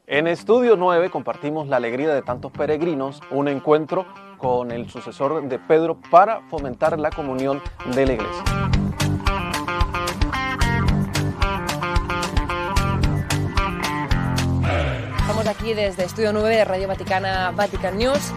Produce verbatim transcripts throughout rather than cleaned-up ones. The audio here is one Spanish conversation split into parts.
En Estudio nueve compartimos la alegría de tantos peregrinos, un encuentro con el sucesor de Pedro para fomentar la comunión de la Iglesia. Estamos aquí desde Estudio nueve de Radio Vaticana, Vatican News.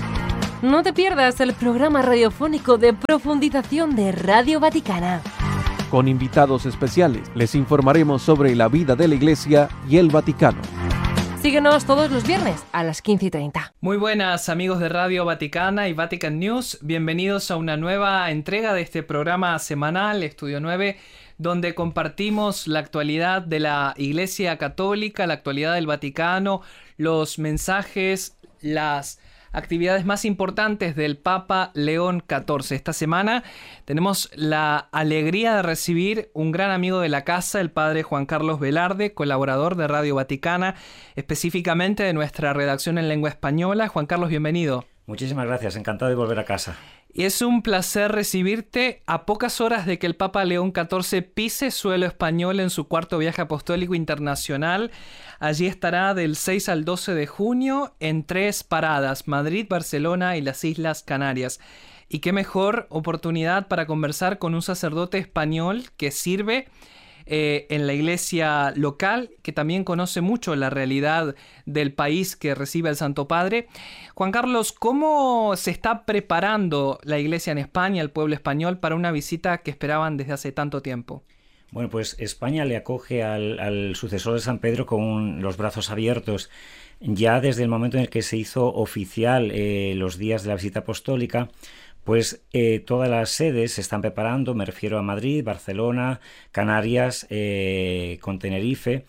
No te pierdas el programa radiofónico de profundización de Radio Vaticana. Con invitados especiales les informaremos sobre la vida de la Iglesia y el Vaticano. Síguenos todos los viernes a las quince y treinta. Muy buenas amigos de Radio Vaticana y Vatican News. Bienvenidos a una nueva entrega de este programa semanal Estudio nueve, donde compartimos la actualidad de la Iglesia Católica, la actualidad del Vaticano, los mensajes, las actividades más importantes del Papa León catorce. Esta semana tenemos la alegría de recibir un gran amigo de la casa, el padre Juan Carlos Velarde, colaborador de Radio Vaticana, específicamente de nuestra redacción en lengua española. Juan Carlos, bienvenido. Muchísimas gracias, encantado de volver a casa. Y es un placer recibirte a pocas horas de que el Papa León catorce pise suelo español en su cuarto viaje apostólico internacional. Allí estará del seis al doce de junio en tres paradas: Madrid, Barcelona y las Islas Canarias. Y qué mejor oportunidad para conversar con un sacerdote español que sirve Eh, en la iglesia local, que también conoce mucho la realidad del país que recibe el Santo Padre. Juan Carlos, ¿cómo se está preparando la iglesia en España, el pueblo español, para una visita que esperaban desde hace tanto tiempo? Bueno, pues España le acoge al, al sucesor de San Pedro con un, los brazos abiertos. Ya desde el momento en el que se hizo oficial eh, los días de la visita apostólica, pues eh, todas las sedes se están preparando, me refiero a Madrid, Barcelona, Canarias, eh, con Tenerife.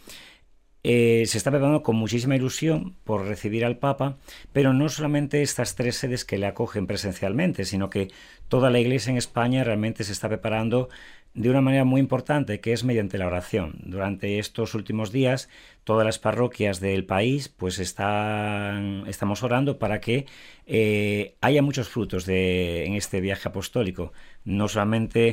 Eh, se está preparando con muchísima ilusión por recibir al Papa, pero no solamente estas tres sedes que le acogen presencialmente, sino que toda la Iglesia en España realmente se está preparando de una manera muy importante, que es mediante la oración. Durante estos últimos días, todas las parroquias del país, pues están, estamos orando para que eh, haya muchos frutos de, en este viaje apostólico, no solamente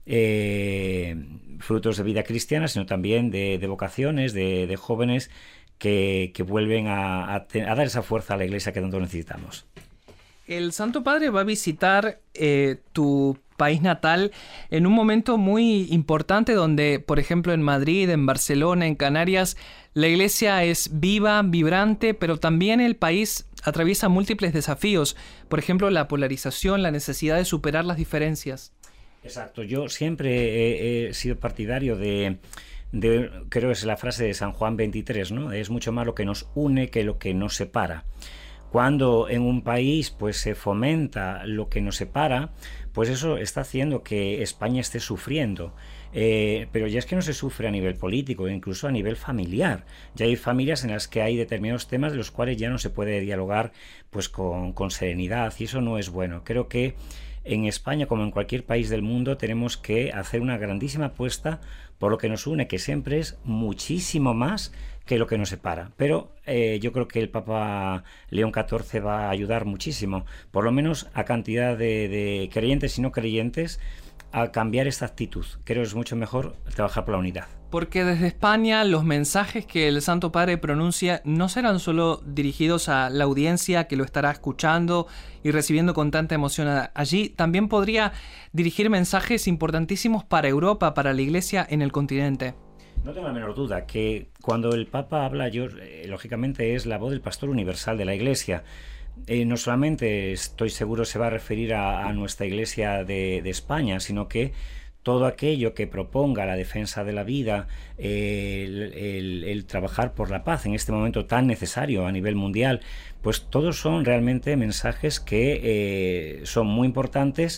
eh, frutos de vida cristiana, sino también de, de vocaciones, de, de jóvenes que, que vuelven a, a, a dar esa fuerza a la Iglesia que tanto necesitamos. El Santo Padre va a visitar eh, tu país natal en un momento muy importante donde, por ejemplo, en Madrid, en Barcelona, en Canarias, la iglesia es viva, vibrante, pero también el país atraviesa múltiples desafíos. Por ejemplo, la polarización, la necesidad de superar las diferencias. Exacto. Yo siempre he, he sido partidario de... de creo que es la frase de San Juan veintitrés, ¿no? Es mucho más lo que nos une que lo que nos separa. Cuando en un país pues se fomenta lo que nos separa, pues eso está haciendo que España esté sufriendo. Eh, pero ya es que no se sufre a nivel político, incluso a nivel familiar. Ya hay familias en las que hay determinados temas de los cuales ya no se puede dialogar pues con, con serenidad, y eso no es bueno. Creo que en España, como en cualquier país del mundo, tenemos que hacer una grandísima apuesta por lo que nos une, que siempre es muchísimo más que lo que nos separa. Pero eh, yo creo que el Papa León catorce va a ayudar muchísimo, por lo menos a cantidad de, de creyentes y no creyentes, a cambiar esta actitud. Creo que es mucho mejor trabajar por la unidad. Porque desde España los mensajes que el Santo Padre pronuncia no serán solo dirigidos a la audiencia que lo estará escuchando y recibiendo con tanta emoción allí, también podría dirigir mensajes importantísimos para Europa, para la Iglesia en el continente. No tengo la menor duda que cuando el Papa habla, yo eh, lógicamente es la voz del pastor universal de la Iglesia. Eh, no solamente estoy seguro se va a referir a, a nuestra Iglesia de, de España, sino que todo aquello que proponga la defensa de la vida, eh, el, el, el trabajar por la paz en este momento tan necesario a nivel mundial, pues todos son realmente mensajes que eh, son muy importantes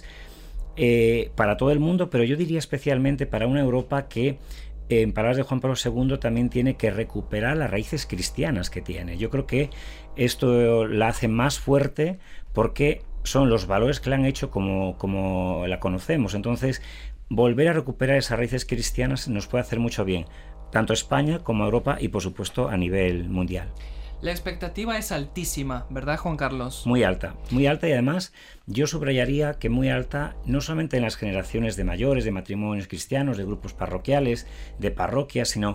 eh, para todo el mundo, pero yo diría especialmente para una Europa que, en palabras de Juan Pablo segundo, también tiene que recuperar las raíces cristianas que tiene. Yo creo que esto la hace más fuerte porque son los valores que la han hecho como, como la conocemos. Entonces, volver a recuperar esas raíces cristianas nos puede hacer mucho bien, tanto a España como a Europa y, por supuesto, a nivel mundial. La expectativa es altísima, ¿verdad, Juan Carlos? Muy alta, muy alta, y además yo subrayaría que muy alta no solamente en las generaciones de mayores, de matrimonios cristianos, de grupos parroquiales, de parroquias, sino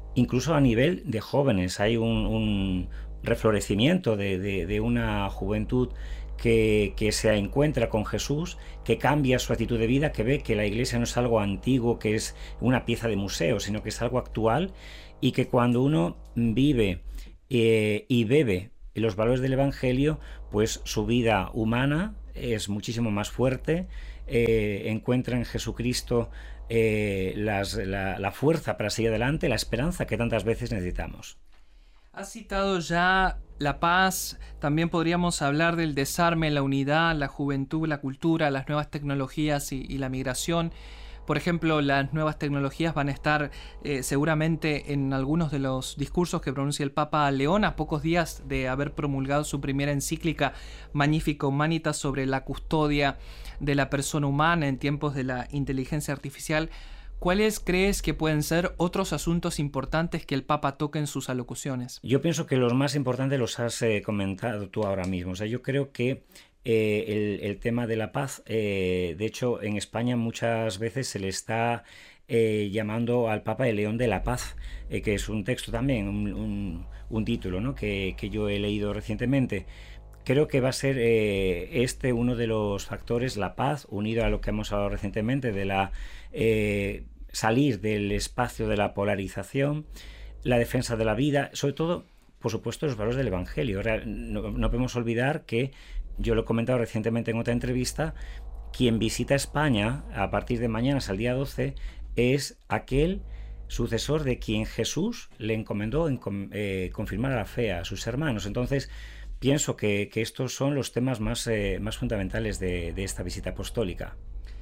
incluso a nivel de jóvenes. Hay un, un reflorecimiento de, de, de una juventud que, que se encuentra con Jesús, que cambia su actitud de vida, que ve que la Iglesia no es algo antiguo, que es una pieza de museo, sino que es algo actual, y que cuando uno vive eh, y bebe los valores del Evangelio, pues su vida humana es muchísimo más fuerte, eh, encuentra en Jesucristo eh, las, la, la fuerza para seguir adelante, la esperanza que tantas veces necesitamos. Has citado ya la paz, también podríamos hablar del desarme, la unidad, la juventud, la cultura, las nuevas tecnologías y, y la migración. Por ejemplo, las nuevas tecnologías van a estar eh, seguramente en algunos de los discursos que pronuncia el Papa León a pocos días de haber promulgado su primera encíclica Magnificat Humanitas sobre la custodia de la persona humana en tiempos de la inteligencia artificial. ¿Cuáles crees que pueden ser otros asuntos importantes que el Papa toque en sus alocuciones? Yo pienso que los más importantes los has eh, comentado tú ahora mismo. O sea, yo creo que eh, el, el tema de la paz, eh, de hecho, en España muchas veces se le está eh, llamando al Papa el León de la Paz, eh, que es un texto también, un, un, un título, ¿no? que, que yo he leído recientemente. Creo que va a ser eh, este uno de los factores, la paz, unido a lo que hemos hablado recientemente de la eh, salir del espacio de la polarización, la defensa de la vida, sobre todo, por supuesto, los valores del Evangelio. Ahora, no, no podemos olvidar que, yo lo he comentado recientemente en otra entrevista, quien visita España a partir de mañana hasta el día doce es aquel sucesor de quien Jesús le encomendó en, eh, confirmar la fe a sus hermanos. Entonces, pienso que, que estos son los temas más, eh, más fundamentales de, de esta visita apostólica.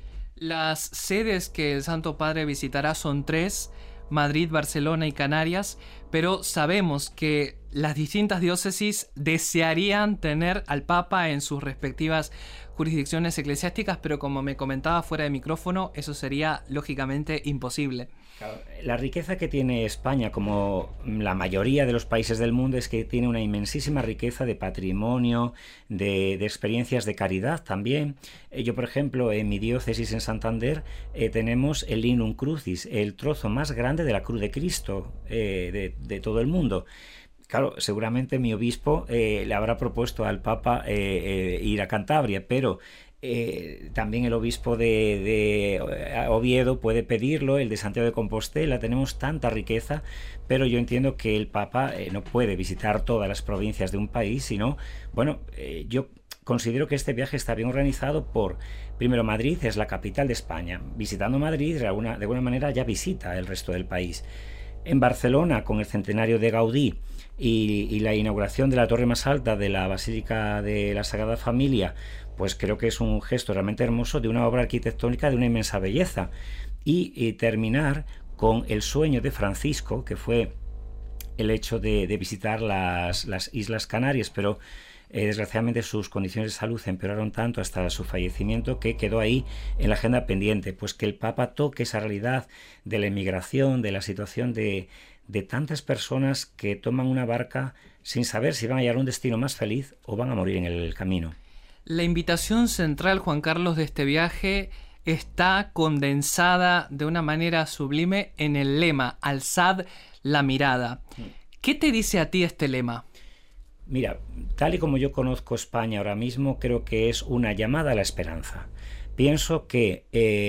Las sedes que el Santo Padre visitará son tres: Madrid, Barcelona y Canarias, pero sabemos que las distintas diócesis desearían tener al Papa en sus respectivas jurisdicciones eclesiásticas, pero como me comentaba fuera de micrófono, eso sería lógicamente imposible. La riqueza que tiene España, como la mayoría de los países del mundo, es que tiene una inmensísima riqueza de patrimonio, de, de experiencias de caridad también. Yo, por ejemplo, en mi diócesis en Santander eh, tenemos el Lignum Crucis, el trozo más grande de la cruz de Cristo eh, de, de todo el mundo. Claro, seguramente mi obispo eh, le habrá propuesto al Papa eh, eh, ir a Cantabria, pero eh, también el obispo de, de Oviedo puede pedirlo, el de Santiago de Compostela. Tenemos tanta riqueza, pero yo entiendo que el Papa eh, no puede visitar todas las provincias de un país, sino, bueno, eh, yo considero que este viaje está bien organizado por, primero, Madrid es la capital de España. Visitando Madrid, de alguna, de alguna manera ya visita el resto del país. En Barcelona, con el centenario de Gaudí y, y la inauguración de la torre más alta de la Basílica de la Sagrada Familia, pues creo que es un gesto realmente hermoso de una obra arquitectónica de una inmensa belleza. Y, y terminar con el sueño de Francisco, que fue el hecho de, de visitar las, las Islas Canarias, pero Eh, desgraciadamente sus condiciones de salud empeoraron tanto hasta su fallecimiento que quedó ahí en la agenda pendiente. Pues que el Papa toque esa realidad de la emigración, de la situación de, de tantas personas que toman una barca sin saber si van a llegar a un destino más feliz o van a morir en el camino. La invitación central, Juan Carlos, de este viaje está condensada de una manera sublime en el lema: alzad la mirada. ¿Qué te dice a ti este lema? Mira, tal y como yo conozco España ahora mismo, creo que es una llamada a la esperanza. Pienso que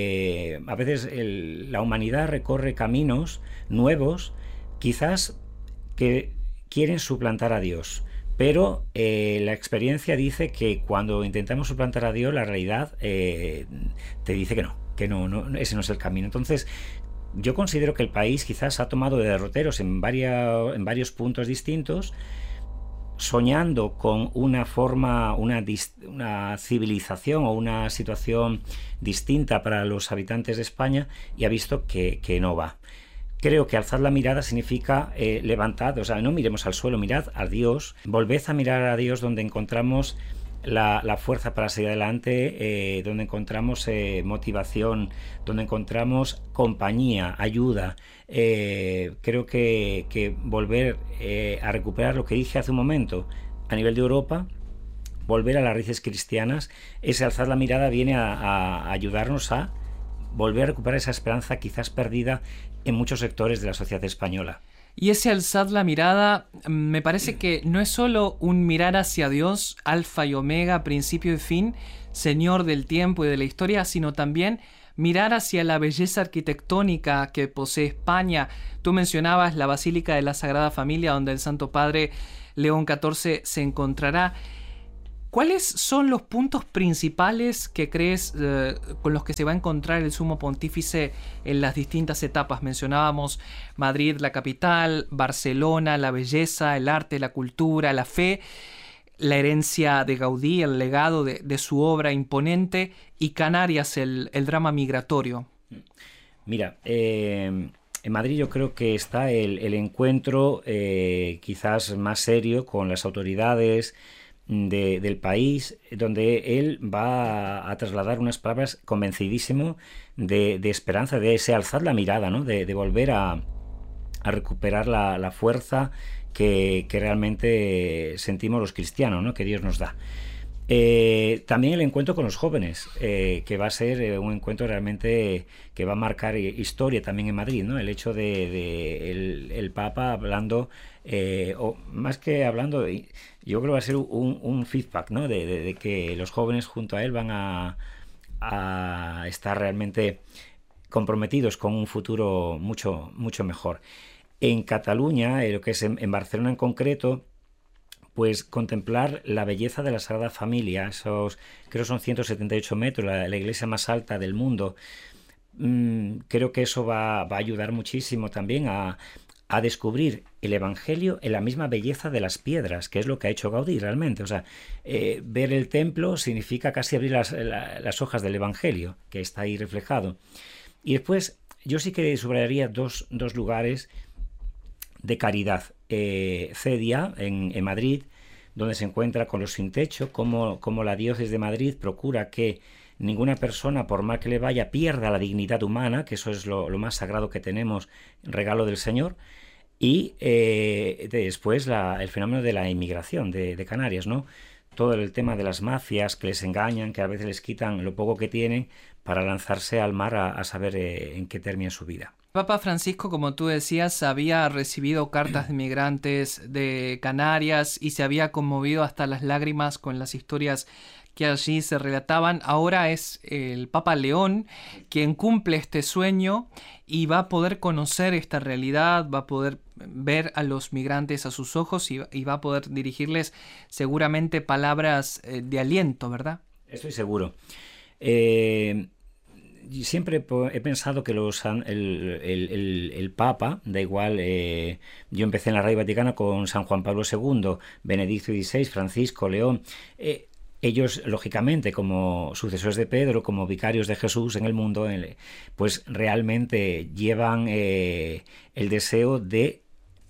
eh, a veces el, la humanidad recorre caminos nuevos, quizás que quieren suplantar a Dios, pero eh, la experiencia dice que cuando intentamos suplantar a Dios, la realidad eh, te dice que no, que no, no, ese no es el camino. Entonces, yo considero que el país quizás ha tomado de derroteros en, varias, en varios puntos distintos, soñando con una forma, una, una civilización o una situación distinta para los habitantes de España, y ha visto que, que no va. Creo que alzar la mirada significa eh, levantad, o sea, no miremos al suelo, mirad a Dios, volved a mirar a Dios donde encontramos la, la fuerza para seguir adelante, eh, donde encontramos eh, motivación, donde encontramos compañía, ayuda. Eh, creo que, que volver eh, a recuperar lo que dije hace un momento a nivel de Europa, volver a las raíces cristianas, ese alzar la mirada viene a, a ayudarnos a volver a recuperar esa esperanza quizás perdida en muchos sectores de la sociedad española. Y ese alzad la mirada, me parece que no es solo un mirar hacia Dios, alfa y omega, principio y fin, Señor del tiempo y de la historia, sino también mirar hacia la belleza arquitectónica que posee España. Tú mencionabas la Basílica de la Sagrada Familia, donde el Santo Padre León catorce se encontrará. ¿Cuáles son los puntos principales que crees eh, con los que se va a encontrar el Sumo Pontífice en las distintas etapas? Mencionábamos Madrid, la capital, Barcelona, la belleza, el arte, la cultura, la fe, la herencia de Gaudí, el legado de, de su obra imponente, y Canarias, el, el drama migratorio. Mira, eh, en Madrid yo creo que está el, el encuentro eh, quizás más serio con las autoridades de, del país, donde él va a, a trasladar unas palabras convencidísimo de, de esperanza, de ese alzar la mirada, ¿no? de, de volver a, a recuperar la, la fuerza que, que realmente sentimos los cristianos, ¿no? que Dios nos da. Eh, también el encuentro con los jóvenes, eh, que va a ser eh, un encuentro realmente que va a marcar historia también en Madrid, ¿no? El hecho de, de el, el Papa hablando, eh, o más que hablando, yo creo que va a ser un, un feedback, ¿no? De, de, de que los jóvenes junto a él van a, a estar realmente comprometidos con un futuro mucho, mucho mejor. En Cataluña, eh, lo que es en, en Barcelona en concreto, pues contemplar la belleza de la Sagrada Familia, esos creo son ciento setenta y ocho metros, la, la iglesia más alta del mundo. Mm, creo que eso va, va a ayudar muchísimo también a, a descubrir el Evangelio en la misma belleza de las piedras, que es lo que ha hecho Gaudí realmente. O sea, eh, ver el templo significa casi abrir las, la, las hojas del Evangelio, que está ahí reflejado. Y después, yo sí que subrayaría dos, dos lugares de caridad. Eh, Cedia, en, en Madrid, donde se encuentra con los sin techo, como, como la diócesis de Madrid procura que ninguna persona, por mal que le vaya, pierda la dignidad humana, que eso es lo, lo más sagrado que tenemos, regalo del Señor. Y eh, después la, el fenómeno de la inmigración de, de Canarias, ¿no? Todo el tema de las mafias que les engañan, que a veces les quitan lo poco que tienen para lanzarse al mar a, a saber eh, en qué termina su vida. Papa Francisco, como tú decías, había recibido cartas de migrantes de Canarias y se había conmovido hasta las lágrimas con las historias que allí se relataban. Ahora es el Papa León quien cumple este sueño y va a poder conocer esta realidad, va a poder ver a los migrantes a sus ojos y, y va a poder dirigirles seguramente palabras eh, de aliento, ¿verdad? Estoy seguro. Eh... Siempre he pensado que los, el, el, el, el Papa, da igual, eh, yo empecé en la Radio Vaticana con San Juan Pablo segundo, Benedicto dieciséis, Francisco, León, eh, ellos, lógicamente, como sucesores de Pedro, como vicarios de Jesús en el mundo, pues realmente llevan eh, el deseo de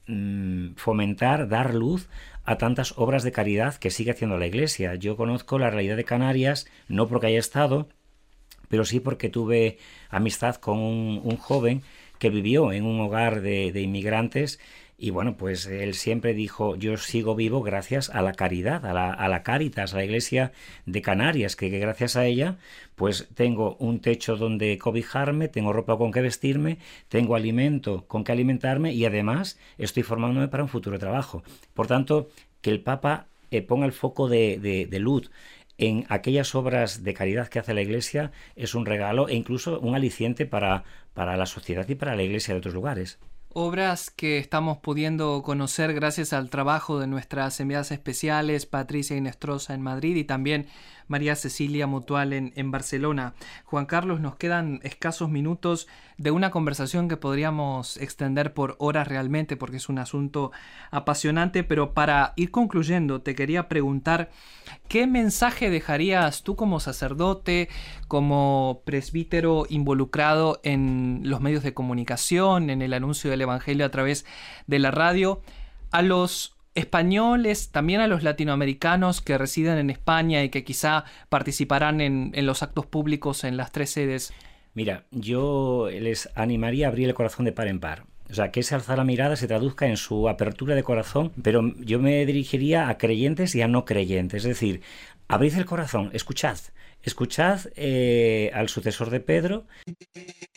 mm, fomentar, dar luz a tantas obras de caridad que sigue haciendo la Iglesia. Yo conozco la realidad de Canarias, no porque haya estado, pero sí porque tuve amistad con un, un joven que vivió en un hogar de, de inmigrantes y bueno, pues él siempre dijo, yo sigo vivo gracias a la caridad, a la, a la Cáritas, a la Iglesia de Canarias, que, que gracias a ella pues tengo un techo donde cobijarme, tengo ropa con que vestirme, tengo alimento con que alimentarme y además estoy formándome para un futuro trabajo. Por tanto, que el Papa eh, ponga el foco de, de, de luz en aquellas obras de caridad que hace la Iglesia es un regalo e incluso un aliciente para, para la sociedad y para la Iglesia de otros lugares. Obras que estamos pudiendo conocer gracias al trabajo de nuestras enviadas especiales, Patricia Inestrosa en Madrid y también María Cecilia Mutual en, en Barcelona. Juan Carlos, nos quedan escasos minutos de una conversación que podríamos extender por horas realmente porque es un asunto apasionante, pero para ir concluyendo te quería preguntar ¿qué mensaje dejarías tú como sacerdote, como presbítero involucrado en los medios de comunicación, en el anuncio del Evangelio a través de la radio, a los españoles, también a los latinoamericanos que residen en España y que quizá participarán en, en los actos públicos en las tres sedes? Mira, yo les animaría a abrir el corazón de par en par. O sea, que ese alzar la mirada se traduzca en su apertura de corazón, pero yo me dirigiría a creyentes y a no creyentes. Es decir, abrid el corazón, escuchad. Escuchad eh, al sucesor de Pedro.